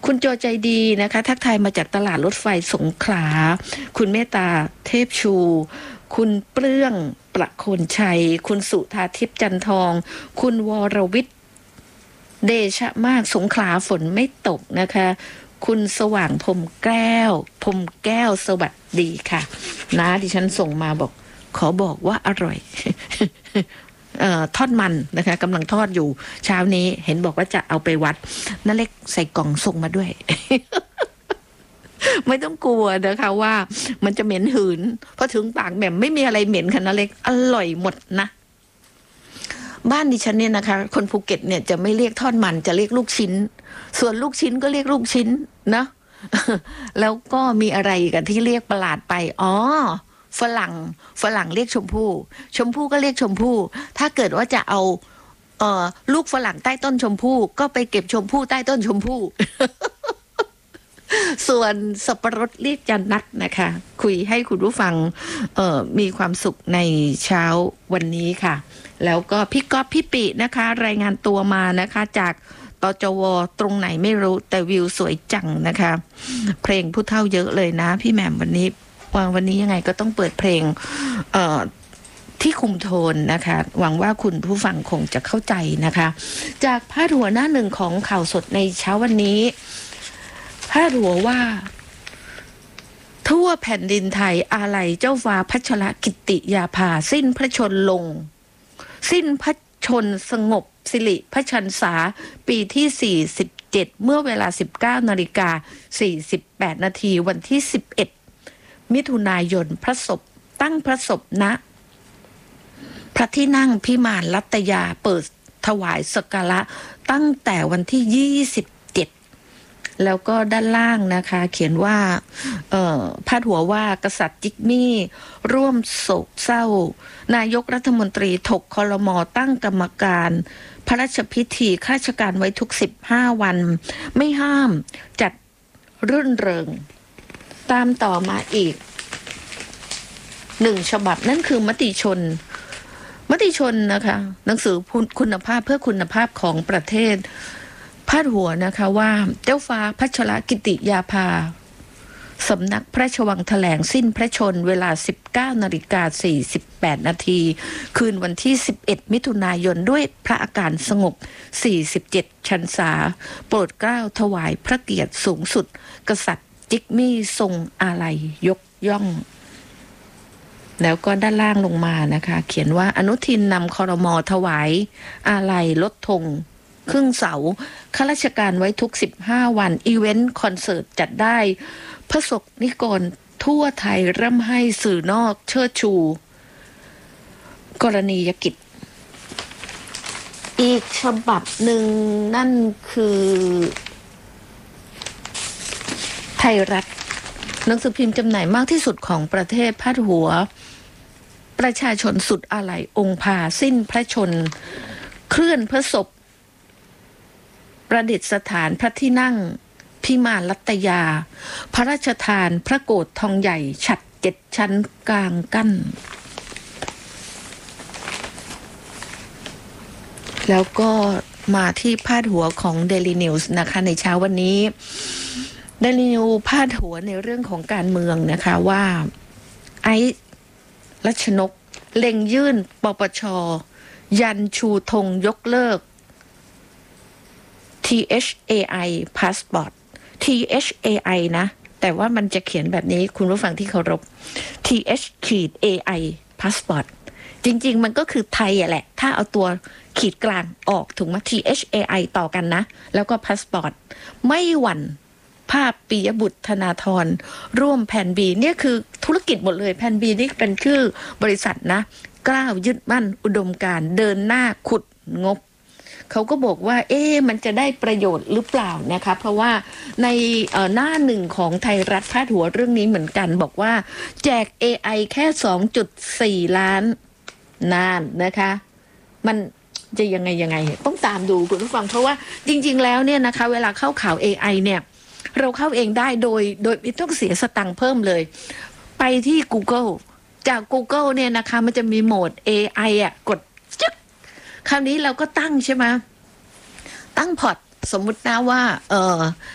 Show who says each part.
Speaker 1: คุณโจใจดีนะคะทักทายมาจากตลาดรถไฟสงขลาคุณเมตตาเทพชูคุณเปลื้องประโคนชัยคุณสุธาทิพย์จันทองคุณวรวิทย์เดชะมากสงขลาฝนไม่ตกนะคะคุณสว่างพรมแก้วสวัสดีค่ะนะดิฉันส่งมาบอกขอบอกว่าอร่อย ทอดมันนะคะกำลังทอดอยู่เช้านี้เห็นบอกว่าจะเอาไปวัดนั่นเล็กใส่กล่องส่งมาด้วย ไม่ต้องกลัวนะคะว่ามันจะเหม็นหืนพอถึงปากแหม่มไม่มีอะไรเหม็นค่ะนั่นเล็กอร่อยหมดนะบ้านดิฉันเนี่ยนะคะคนภูเก็ตเนี่ยจะไม่เรียกทอดมันจะเรียกลูกชิ้นส่วนลูกชิ้นก็เรียกลูกชิ้นนะ แล้วก็มีอะไรกันที่เรียกประหลาดไปอ๋อฝรั่งเรียกชมพู่ก็เรียกชมพู่ถ้าเกิดว่าจะเอาลูกฝรั่งใต้ต้นชมพู่ก็ไปเก็บชมพู่ใต้ต้นชมพู่ ส่วนสับปะรดเรียกจันนัดนะคะคุยให้คุณผู้ฟังมีความสุขในเช้าวันนี้ค่ะแล้วก็พี่ก๊อฟพี่ปินะคะรายงานตัวมานะคะจากตจวตรงไหนไม่รู้แต่วิวสวยจังนะคะเพลงผู้เฒ่าเยอะเลยนะพี่แหม่มวันนี้ยังไงก็ต้องเปิดเพลงที่คุมโทนนะคะหวังว่าคุณผู้ฟังคงจะเข้าใจนะคะจากพาดหัวหน้าหนึ่งของข่าวสดในเช้าวันนี้พาดหัวว่าทั่วแผ่นดินไทยอาลัยเจ้าฟ้าพัชรกิติยาภาสิ้นพระชนสงบสิริพระชรรษาปีที่47เมื่อเวลา 19:48 นาทีวันที่11มิถุนายนตั้งพระศพณพระที่นั่งพิมานรัตยาเปิดถวายสักการะตั้งแต่วันที่27แล้วก็ด้านล่างนะคะเขียนว่าพาดหัวว่ากษัตริย์จิกมี่ร่วมโศกเศร้านายกรัฐมนตรีถกครม.ตั้งกรรมการพระราชพิธีข้าราชการไว้ทุก15วันไม่ห้ามจัดรื่นเริงตามต่อมาอีก1ฉบับนั่นคือมติชนนะคะหนังสือคุณภาพเพื่อคุณภาพของประเทศพาดหัวนะคะว่าเจ้าฟ้าพัชรกิติยาภาสำนักพระราชวังแถลงสิ้นพระชนเวลา 19:48 นาทีคืนวันที่11มิถุนายนด้วยพระอาการสงบ47พรรษาโปรดเกล้าถวายพระเกียรติสูงสุดกษัตริย์จิกมี่ทรงอาลัยยกย่องแล้วก็ด้านล่างลงมานะคะเขียนว่าอนุทินนำครม.ถวายอาลัยลดธงครึ่งเสาข้าราชการไว้ทุก15วันอีเวนต์คอนเสิร์ตจัดได้พระสงฆ์นิกรทั่วไทยร่ำให้สื่อนอกเชิดชูกรณียกิจอีกฉบับหนึ่งนั่นคือไทยรัฐหนังสือพิมพ์จำหน่ายมากที่สุดของประเทศพาดหัวประชาชนสุดอาลัยองค์พาสิ้นพระชนเคลื่อนพระศพประดิษฐานพระที่นั่งพิมานรัตยาพระราชทานพระโกฐทองใหญ่ฉัตร7ชั้นกลางกั้นแล้วก็มาที่พาดหัวของ Daily News นะคะในเช้าวันนี้ Daily News พาดหัวในเรื่องของการเมืองนะคะว่าไอซ์รัชนกเล็งยื่นปปช.ยันชูธงยกเลิกTHAI Passport THAI นะแต่ว่ามันจะเขียนแบบนี้คุณผู้ฟังที่เคารพ TH-AI Passport จริงๆมันก็คือไทยอ่ะแหละถ้าเอาตัวขีดกลางออกถูกไหม THAI ต่อกันนะแล้วก็ Passport ไม่หวั่นภาพปิยบุตรธนาธรร่วมแผ่นบีเนี่ยคือธุรกิจหมดเลยแผ่นบีนี่เป็นชื่อบริษัทนะกล้าวยึดมั่นอุดมการณ์เดินหน้าขุดงบเขาก็บอกว่ามันจะได้ประโยชน์หรือเปล่านะคะเพราะว่าในหน้าหนึ่งของไทยรัฐพาดหัวเรื่องนี้เหมือนกันบอกว่าแจก AI แค่ 2.4 ล้านนานนะคะมันจะยังไงต้องตามดูคุณผู้ฟังเพราะว่าจริงๆแล้วเนี่ยนะคะเวลาเข้าข่าว AI เนี่ยเราเข้าเองได้โดยไม่ต้องเสียสตังค์เพิ่มเลยไปที่ Google จาก Google เนี่ยนะคะมันจะมีโหมด AI อ่ะกดจึ๊กคราวนี้เราก็ตั้งใช่ไหมตั้งพอร์ตสมมุตินะว่า